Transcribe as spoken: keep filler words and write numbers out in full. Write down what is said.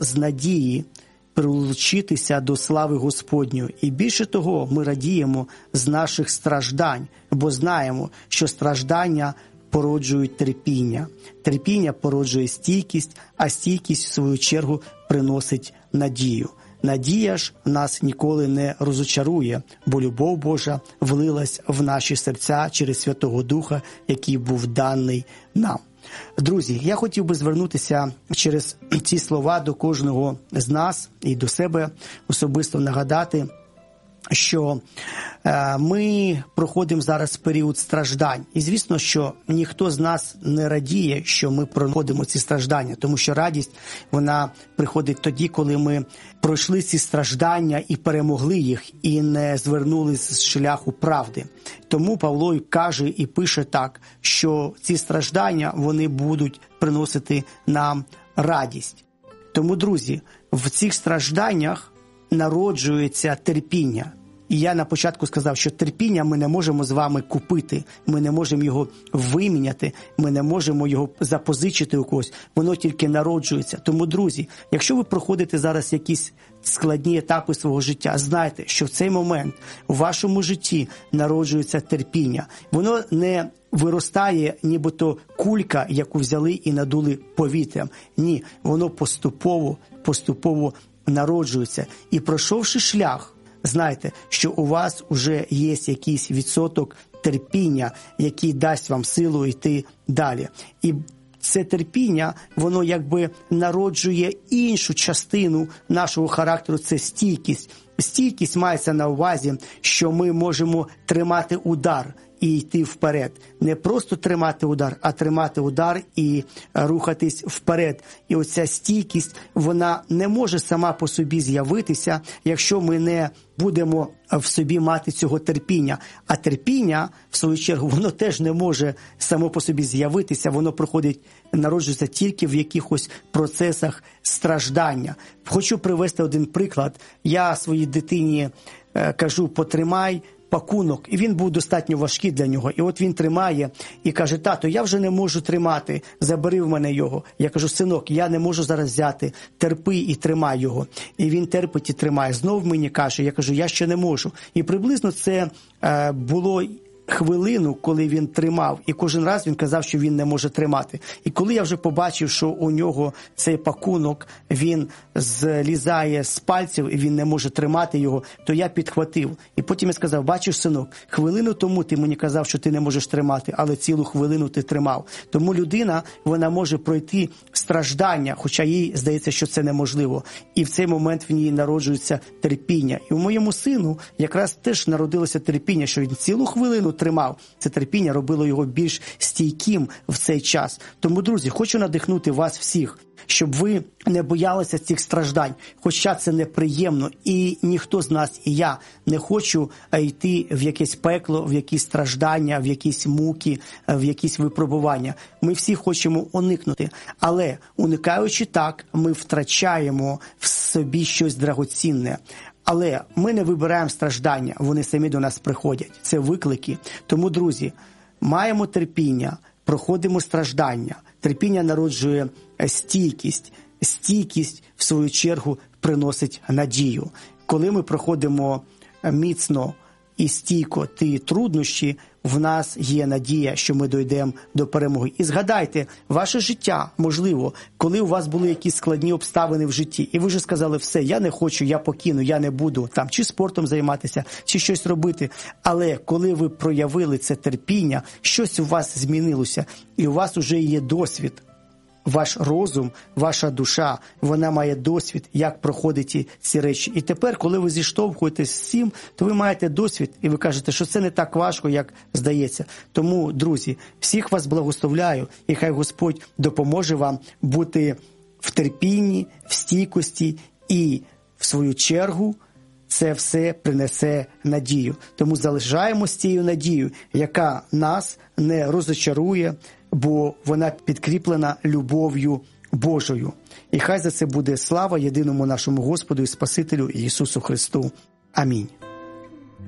з надії прилучитися до слави Господньої. І більше того, ми радіємо з наших страждань, бо знаємо, що страждання породжують терпіння. Терпіння породжує стійкість, а стійкість, в свою чергу, приносить надію. Надія ж нас ніколи не розочарує, бо любов Божа влилась в наші серця через Святого Духа, який був даний нам. Друзі, я хотів би звернутися через ці слова до кожного з нас і до себе особисто нагадати, що е, ми проходимо зараз період страждань. І звісно, що ніхто з нас не радіє, що ми проходимо ці страждання, тому що радість, вона приходить тоді, коли ми пройшли ці страждання і перемогли їх, і не звернули з шляху правди. Тому Павло каже і пише так, що ці страждання, вони будуть приносити нам радість. Тому, друзі, в цих стражданнях народжується терпіння. І я на початку сказав, що терпіння ми не можемо з вами купити, ми не можемо його виміняти, ми не можемо його запозичити у когось, воно тільки народжується. Тому, друзі, якщо ви проходите зараз якісь складні етапи свого життя, знайте, що в цей момент у вашому житті народжується терпіння. Воно не виростає, нібито кулька, яку взяли і надули повітрям. Ні, воно поступово, поступово народжується. І пройшовши шлях, знайте, що у вас вже є якийсь відсоток терпіння, який дасть вам силу йти далі. І це терпіння, воно якби народжує іншу частину нашого характеру – це стійкість. Стійкість мається на увазі, що ми можемо тримати удар і йти вперед. Не просто тримати удар, а тримати удар і рухатись вперед. І оця стійкість, вона не може сама по собі з'явитися, якщо ми не будемо в собі мати цього терпіння. А терпіння, в свою чергу, воно теж не може само по собі з'явитися, воно проходить, народжується тільки в якихось процесах страждання. Хочу привести один приклад. Я своїй дитині е, кажу, потримай пакунок, і він був достатньо важкий для нього. І от він тримає і каже: тато, я вже не можу тримати, забери в мене його. Я кажу: синок, я не можу зараз взяти, терпи і тримай його. І він терпить і тримає. Знов мені каже, я кажу: я ще не можу. І приблизно це е, було хвилину, коли він тримав, і кожен раз він казав, що він не може тримати. І коли я вже побачив, що у нього цей пакунок, він злізає з пальців, і він не може тримати його, то я підхватив. І потім я сказав: бачиш, синок, хвилину тому ти мені казав, що ти не можеш тримати, але цілу хвилину ти тримав. Тому людина, вона може пройти страждання, хоча їй здається, що це неможливо. І в цей момент в ній народжується терпіння. І у моєму сину якраз теж народилося терпіння, що він цілу хвилину тримав. Це терпіння робило його більш стійким в цей час. Тому, друзі, хочу надихнути вас всіх, щоб ви не боялися цих страждань, хоча це неприємно, і ніхто з нас, і я, не хочу йти в якесь пекло, в якісь страждання, в якісь муки, в якісь випробування. Ми всі хочемо уникнути, але уникаючи так, ми втрачаємо в собі щось драгоцінне. Але ми не вибираємо страждання, вони самі до нас приходять. Це виклики. Тому, друзі, маємо терпіння, проходимо страждання. Терпіння народжує стійкість. Стійкість, в свою чергу, приносить надію. Коли ми проходимо міцно і стійко ті труднощі, в нас є надія, що ми дійдемо до перемоги. І згадайте, ваше життя, можливо, коли у вас були якісь складні обставини в житті, і ви вже сказали: все, я не хочу, я покину, я не буду там чи спортом займатися, чи щось робити. Але коли ви проявили це терпіння, щось у вас змінилося, і у вас вже є досвід. Ваш розум, ваша душа, вона має досвід, як проходити ці речі. І тепер, коли ви зіштовхуєтесь з цим, то ви маєте досвід, і ви кажете, що це не так важко, як здається. Тому, друзі, всіх вас благословляю, і хай Господь допоможе вам бути в терпінні, в стійкості, і, в свою чергу, це все принесе надію. Тому залишаємо з цією надією, яка нас не розочарує, бо вона підкріплена любов'ю Божою. І хай за це буде слава єдиному нашому Господу і Спасителю Ісусу Христу. Амінь.